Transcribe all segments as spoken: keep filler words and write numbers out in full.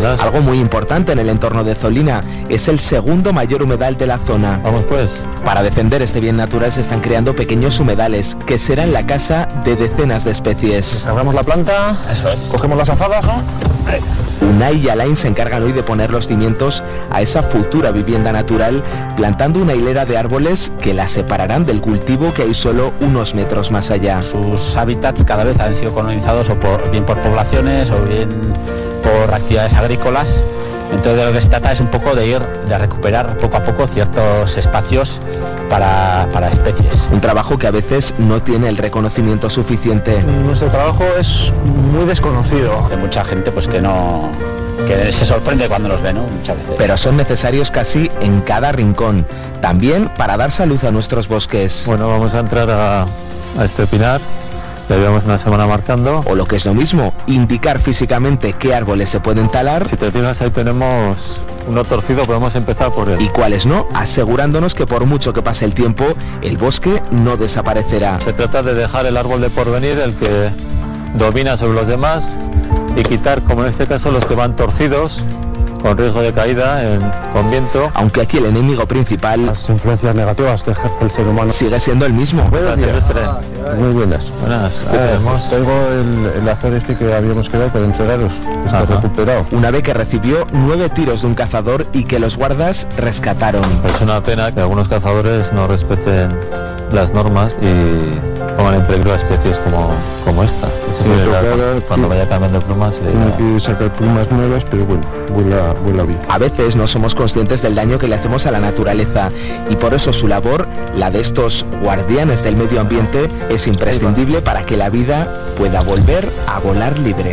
verás. Algo muy importante en el entorno de Zolina, es el segundo mayor humedal de la zona. Vamos pues. Para defender este bien natural se están creando pequeños humedales, que serán la casa de decenas de especies. Descargamos la planta, eso es. Cogemos las azadas, ¿no? Ahí. Unai y Alain se encargan hoy de poner los cimientos a esa futura vivienda natural, plantando una hilera de árboles que la separarán del cultivo que hay solo unos metros más allá. Sus hábitats cada vez han sido colonizados o por, bien por poblaciones o bien por actividades agrícolas. Entonces de lo que se trata es un poco de ir, de recuperar poco a poco ciertos espacios para, para especies. Un trabajo que a veces no tiene el reconocimiento suficiente. Nuestro trabajo es muy desconocido. Hay mucha gente pues que no, que se sorprende cuando los ve, ¿no? Muchas veces. Pero son necesarios casi en cada rincón, también para dar salud a nuestros bosques. Bueno, vamos a entrar a, a este pinar. Ya llevamos una semana marcando. O lo que es lo mismo, indicar físicamente qué árboles se pueden talar. Si te fijas, ahí tenemos uno torcido, podemos empezar por él. Y cuáles no, asegurándonos que por mucho que pase el tiempo, el bosque no desaparecerá. Se trata de dejar el árbol de porvenir, el que domina sobre los demás, y quitar, como en este caso, los que van torcidos, con riesgo de caída, en, con viento. Aunque aquí el enemigo principal, las influencias negativas que ejerce el ser humano, sigue siendo el mismo. Buenas, Silvestre. Muy buenas. Buenas, ¿qué Ah, tenemos? Tengo el, el azar este que habíamos quedado para entregaros, está Ajá. recuperado. Una ave que recibió nueve tiros de un cazador y que los guardas rescataron. Es una pena que algunos cazadores no respeten las normas y pongan en peligro a especies como, como esta. Eso Sí, se le da toca- cuando vaya cambiando plumas. Se le Tiene da- que sacar plumas nuevas, pero bueno, vuela, vuela bien. A veces no somos conscientes del daño que le hacemos a la naturaleza y por eso su labor, la de estos guardianes del medio ambiente, es imprescindible para que la vida pueda volver a volar libre.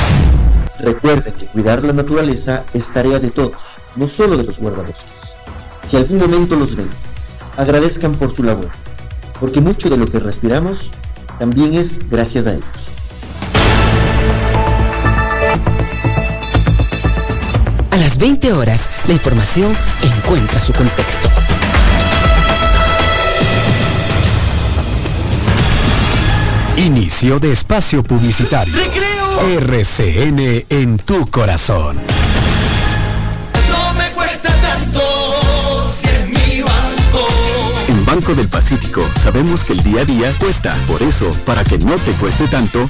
Recuerden que cuidar la naturaleza es tarea de todos, no solo de los guardabosques. Si algún momento los ven, agradezcan por su labor, porque mucho de lo que respiramos también es gracias a ellos. A las veinte horas, la información encuentra su contexto. Inicio de espacio publicitario. R C N en tu corazón. No me cuesta tanto si es mi banco. En Banco del Pacífico sabemos que el día a día cuesta. Por eso, para que no te cueste tanto,